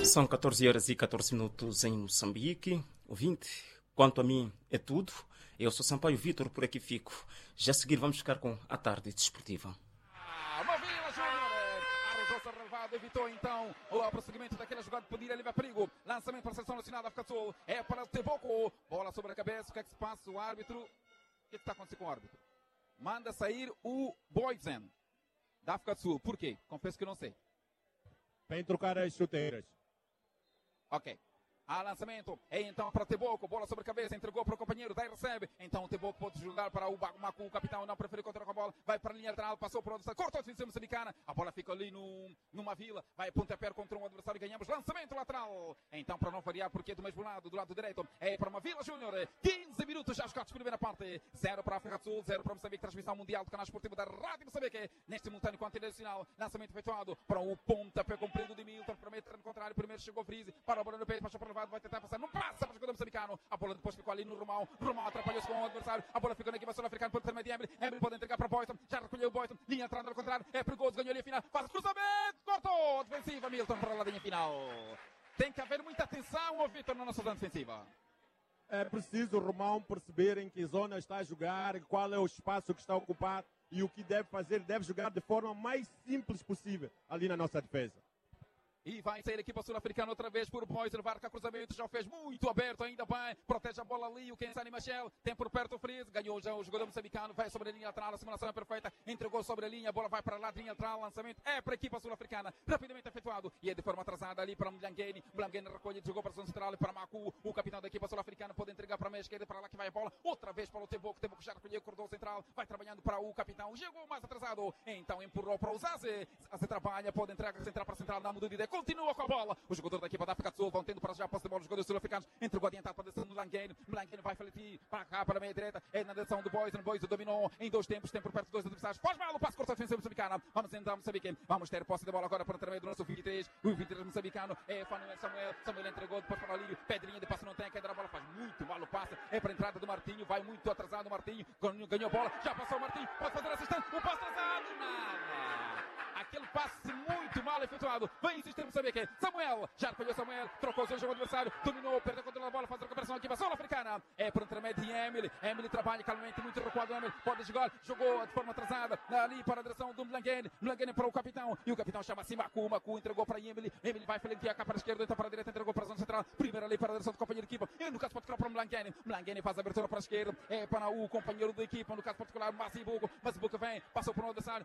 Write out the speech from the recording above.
São 14 horas e 14 minutos em Moçambique. Ouvinte, quanto a mim é tudo. Eu sou Sampaio Vítor, por aqui fico. Já a seguir vamos ficar com a tarde desportiva. Movila Júnior, arrojou-se relevado, evitou então o prosseguimento daquela jogada de pedir ali a perigo. Lançamento para a seleção nacional da África do Sul. É para o Teboco. Bola sobre a cabeça. O que é que se passa? O árbitro. O que está acontecendo com o árbitro? Manda sair o Boysen da África do Sul. Por quê? Confesso que não sei. Vem trocar as chuteiras. Ok. Há lançamento, é então para Teboco, bola sobre a cabeça, entregou para o companheiro, daí recebe, então o Teboco pode jogar para o Bagumacu, o capitão não prefere contra com a bola, vai para a linha lateral, passou por onde está, cortou a defesa moçambicana, a bola fica ali numa vila, vai pontapé contra um adversário, ganhamos lançamento lateral, então para não variar, porque é do mesmo lado, do lado direito, é para uma Vila Júnior, 15 minutos já jogados, primeira parte, 0 para a África do Sul, 0 para Moçambique, transmissão mundial do canal esportivo da Rádio Moçambique, neste simultâneo continente nacional, lançamento efetuado para o pontapé comprido de Milton, promete no contrário, primeiro chegou Friese, para a bola no peito, passou para o levado, vai tentar passar, não passa para o jogador moçambicano. A bola depois ficou ali no Romão. Romão atrapalhou-se com o adversário. A bola ficou na equipa sul-africana por intermédio de Emery. Emery pode entregar para Boyton. Já recolheu o Boyton. Linha atrás, ao contrário. É perigoso. Ganhou ali a final. Faz o cruzamento. Cortou. Defensiva. Milton para a linha final. Tem que haver muita atenção, ô Vitor, na nossa zona defensiva. É preciso o Romão perceber em que zona está a jogar, qual é o espaço que está a ocupar e o que deve fazer. Deve jogar de forma mais simples possível ali na nossa defesa. E vai sair a equipa sul-africana outra vez por Boysen. Varca cruzamento, já o fez muito aberto, ainda bem. Protege a bola ali, o Kensani Machel. Tem por perto o Freeze. Ganhou já o jogador moçambicano. Vai sobre a linha lateral, a simulação é perfeita. Entregou sobre a linha, a bola vai para lá, linha lateral. Lançamento é para a equipa sul-africana. Rapidamente efetuado. E é de forma atrasada ali para Mlangeni. Mlangeni recolhe, jogou para a zona central e para Macu. O capitão da equipa sul-africana pode entregar para a meia esquerda, para lá que vai a bola. Outra vez para o Teboco. Teboco já recolheu, corredor central. Vai trabalhando para o capitão. Chegou mais atrasado. Então empurrou para o Zaze. Zaze trabalha, pode entrar para a central. Não muda de ideia. Continua com a bola. O jogador da equipa da África do Sul vão tendo para já a posse de bola. Os jogadores sul-africanos entregou adiantado para a direção do Mlangeni. Mlangeni vai faletir para cá, para a meia direita. É na direção do Boysen. Boysen dominou em dois tempos. Tem por perto de dois adversários. Faz mal o passo corto ofensivo moçambicano. Vamos entrar Moçambique. Vamos ter posse de bola agora para o intermédio do nosso 23. O 23 moçambicano é Fanuel Samuel. Samuel entregou depois para o Lírio. Pedrinha de passe não tem. Queda a bola. Faz muito mal o passe. É para a entrada do Martinho. Vai muito atrasado o Martinho. Ganhou a bola. Já passou o Martinho. Pode fazer assistente. O passe atrasado. Nada. Aquele passe muito mal efetuado. Vem insistir Moçambique. Samuel. Já recolheu Samuel. Trocou o seu jogo adversário. Dominou. Perdeu o controle da bola. Faz a recuperação aqui. Para a sul-africana. É por intermédio de Emily. Emily trabalha calmamente. Muito recuado. Emily pode jogar. Jogou de forma atrasada. Ali para a direção do Mlangeni. Mlangeni para o capitão. E o capitão chama-se Macu. Macu entregou para Emily. Emily vai flanquear cá para a esquerda. Então para a direita. Entregou para a zona central. Primeiro ali para a direção do companheiro de equipa. E no caso particular para o Mlangeni. Mlangeni faz a abertura para a esquerda. É para o companheiro da equipa. No caso particular, Massibuco. Massibuco vem. Passou por um adversário.